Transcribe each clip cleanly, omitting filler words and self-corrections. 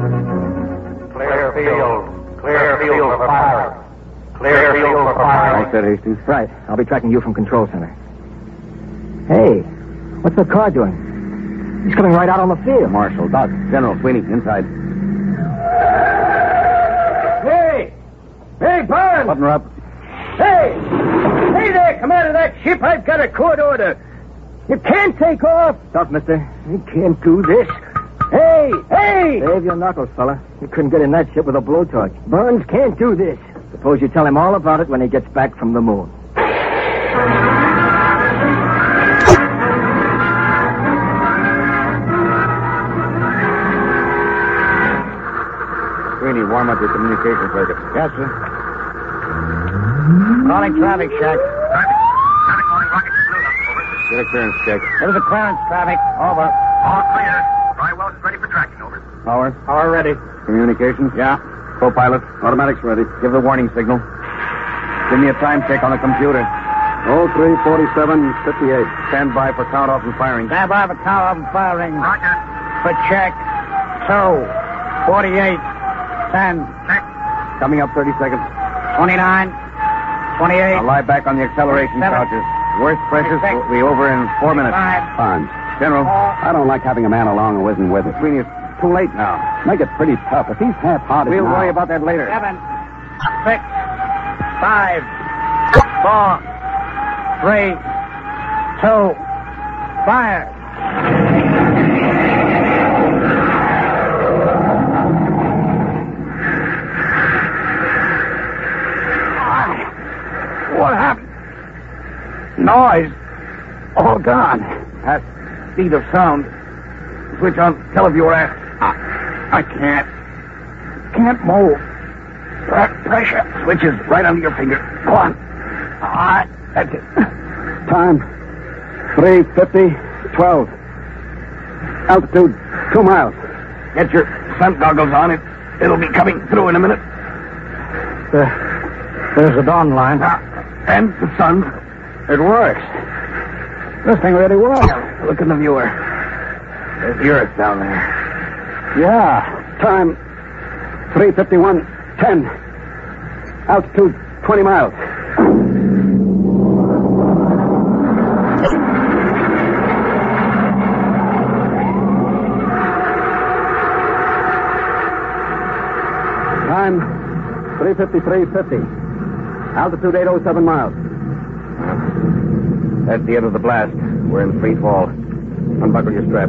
Clear field. Clear field for firing. Clear field for firing. All set, Hastings. Right. I'll be tracking you from Control Center. Hey, what's the car doing? He's coming right out on the field. Marshal, Doc, General, Sweeney, inside. Hey! Hey, Barnes! Button her up. Hey! Hey there, Commander of that ship. I've got a court order. You can't take off. Stop, mister. You can't do this. Hey! Hey! Save your knuckles, fella. You couldn't get in that ship with a blowtorch. Barnes can't do this. Suppose you tell him all about it when he gets back from the moon. Sweeney, warm up your communications circuit. Yes, sir. Calling traffic shack. Traffic calling Rocket Blue. Over. Get a clearance check. There was a clearance traffic. Over. All clear. Drywell's ready for tracking. Over. Power. Power ready. Communications? Yeah. Co-pilot. Automatics ready. Give the warning signal. Give me a time check on the computer. 03:47:58. Stand by for count off and firing. Stand by for count off and firing. Roger. For check. 2:48. 10. Check. Coming up 30 seconds. 29. 28. I'll lie back on the acceleration 27. couches. Worst pressures 26. will be over in 4 minutes. 5. Barnes. General, I don't like having a man along who isn't with us. Sweeney, it's too late now. Make it pretty tough. If he's half-hearted We'll now... worry about that later. 7. 6. 5. 4. 3. 2. Fire. What happened? Noise. All gone. At speed of sound. Switch on televiewer act. I can't move. Pressure switch is right under your finger. Go on. All right. That's it. Time. 3:50:12. Altitude 2 miles. Get your sun goggles on. It'll be coming through in a minute. There's the dawn line. And the sun. It works. This thing really works. Look in the viewer. There's the Earth down there. Yeah. Time 3:51:10. Altitude 20 miles. Time 3:53:50. Altitude 807 miles. That's the end of the blast. We're in free fall. Unbuckle your straps.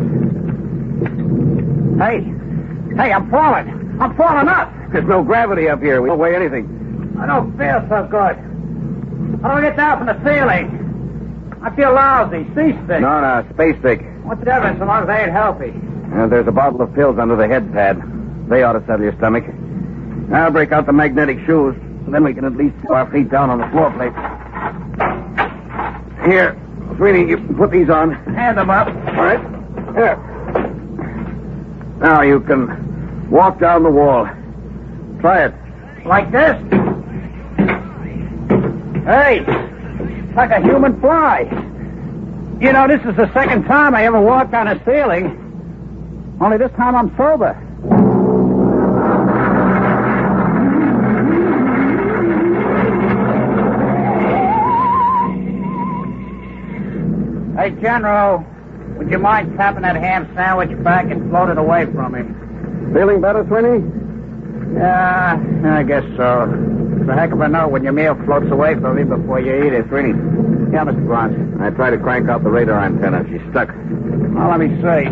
Hey, I'm falling. I'm falling up. There's no gravity up here. We don't weigh anything. I don't feel so good. I don't get down from the ceiling. I feel lousy, seasick. No, space sick. What's the difference so long as they ain't healthy? There's a bottle of pills under the head pad. They ought to settle your stomach. I'll break out the magnetic shoes. Then we can at least put our feet down on the floor plate. Here, Sweeney, you put these on. Hand them up. All right. Here. Now you can walk down the wall. Try it. Like this? Hey, it's like a human fly. You know, this is the second time I ever walked on a ceiling. Only this time I'm sober. Hey, General, would you mind tapping that ham sandwich back and float it away from him? Feeling better, Sweeney? Yeah, I guess so. It's a heck of a note when your meal floats away from you before you eat it. Sweeney. Yeah, Mr. Bronson. I tried to crank out the radar antenna. She's stuck. Well, let me see.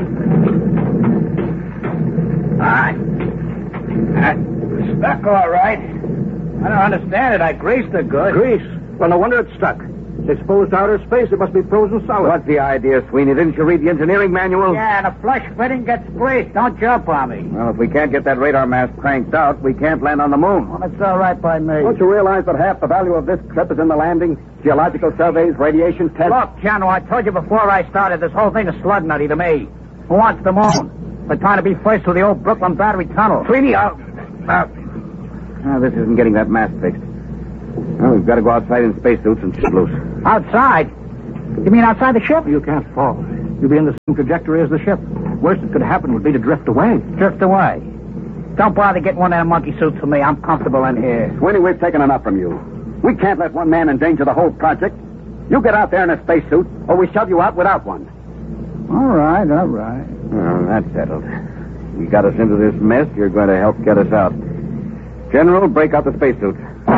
Stuck all right. I don't understand it. I greased it good. Grease? Well, no wonder it's stuck. It's exposed to outer space. It must be frozen solid. What's the idea, Sweeney? Didn't you read the engineering manual? Yeah, and a flush fitting gets greased. Don't jump on me. Well, if we can't get that radar mast cranked out, we can't land on the moon. Well, it's all right by me. Don't you realize that half the value of this trip is in the landing, geological surveys, radiation tests? Look, General, I told you before I started, this whole thing is slug nutty to me. Who wants the moon? We're trying to be first to the old Brooklyn Battery Tunnel. Sweeney, this isn't getting that mast fixed. Well, we've got to go outside in spacesuits and shit loose. Outside? You mean outside the ship? You can't fall. You'll be in the same trajectory as the ship. Worst that could happen would be to drift away. Drift away? Don't bother getting one of them monkey suits for me. I'm comfortable in here. Sweeney, we've taken enough from you. We can't let one man endanger the whole project. You get out there in a spacesuit, or we shove you out without one. All right. Well, that's settled. You got us into this mess. You're going to help get us out. General, break out the spacesuit.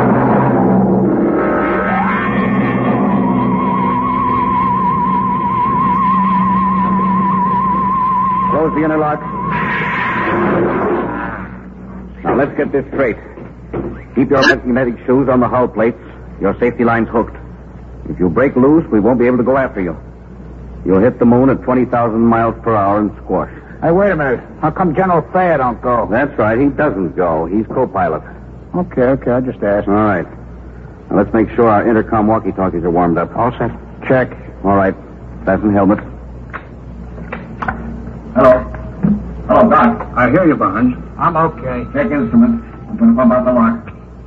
Close the interlock. Now, let's get this straight. Keep your magnetic shoes on the hull plates. Your safety line's hooked. If you break loose, we won't be able to go after you. You'll hit the moon at 20,000 miles per hour and squash. Hey, wait a minute. How come General Thayer don't go? That's right. He doesn't go. He's co-pilot. Okay. I just asked. All right. Now, let's make sure our intercom walkie-talkies are warmed up. All set. Check. All right. Fasten helmets. Hello, Doc. I hear you, Barnes. I'm okay. Check instruments. I'm going to pump out the lock.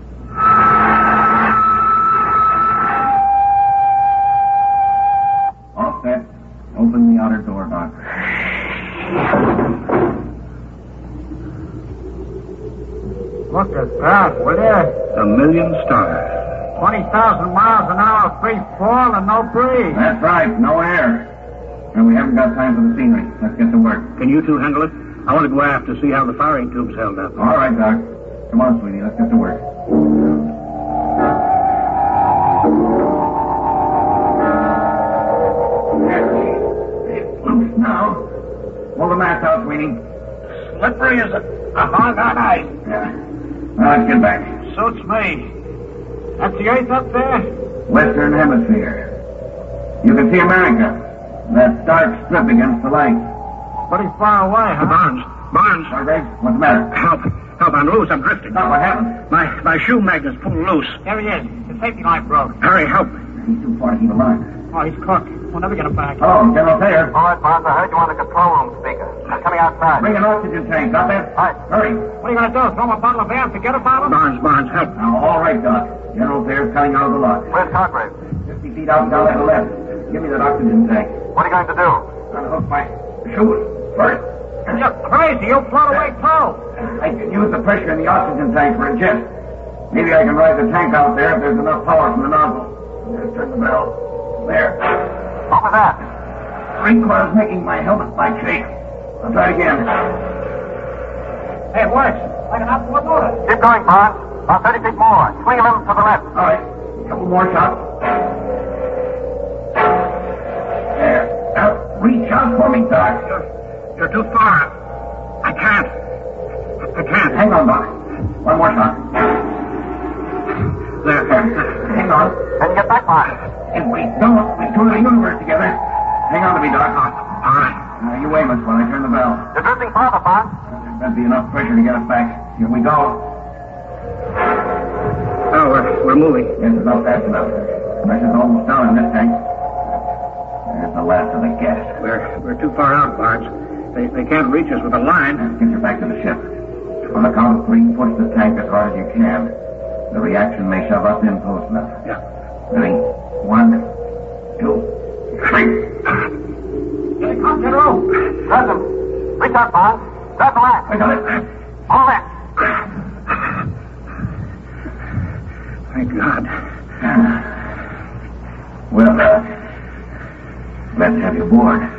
All set. Open the outer door, Doc. Look at that, will you? 1,000,000 stars. 20,000 miles an hour, free fall, and no breeze. That's right. No air. And we haven't got time for the scenery. Let's get to work. Can you two handle it? I want to go aft to see how the firing tubes held up. All right, Doc. Come on, sweetie. Let's get to work. Loose now. Pull the mast out, Sweeney. Slippery as a hog on ice. Yeah. Now let's get back. Suits me. That's the Earth up there? Western Hemisphere. You can see America. That dark strip against the light. Pretty far away, huh? Barnes. Hargraves, what's the matter? Help, I'm loose. I'm drifting. Doc, what happened? My shoe magnet's pulled loose. There he is. The safety line broke. Hurry, help. He's too far to keep alive. Oh, he's cooked. We'll never get him back. Oh, General Thayer. All right, Barnes, I heard you on the control room speaker. I'm coming outside. Bring an oxygen tank, got that? All right. Hurry. What are you going to do? Throw him a bottle of air and forget about him? Barnes, help. Now, all right, Doc. General Thayer's coming out of the lock. Where's Hargraves? 50 feet out and down to the left. Give me that oxygen tank. What are you going to do? Unhook my shoes first. You're crazy. You'll float away, too. I can use the pressure in the oxygen tank for a jet. Maybe I can ride the tank out there if there's enough power from the nozzle. Just turn the bell. There. What was that? Three coils making my helmet light shake. I'll try it again. Hey, it works. Like an outboard motor. Keep going, Barnes. About 30 feet more. Swing a little to the left. All right. A couple more shots. There. Now, reach out for me, Doc. You're too far. I can't. Hang on, Doc. One more shot. There. Hang on. Then get back, Barnes. If we don't, we tour the universe together. Hang on to me, Doc. All right. Now, you aim us while I turn the bell. You're drifting farther, Barnes. There's got to be enough pressure to get us back. Here we go. Oh, we're moving. Yes, it's not fast enough. Pressure's almost down in this tank. There's the last of the gas. We're too far out, Barnes. They can't reach us with a line. Get you back to the ship. On the count of 3, push the tank as hard as you can. The reaction may shove us in close enough. Yeah. Ready? 1, 2, 3. Here they come, General. Grab them. Reach out, Barnes. Grab the line. I got it. All left. Thank God. Well, let's have you aboard.